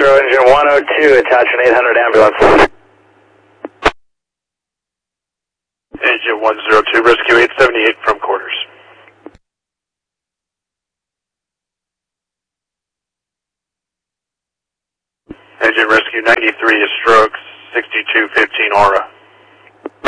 engine 102, attach an 800 ambulance. Engine 102, rescue 878 from quarters. Engine rescue 93 is stroke 6215 Aura.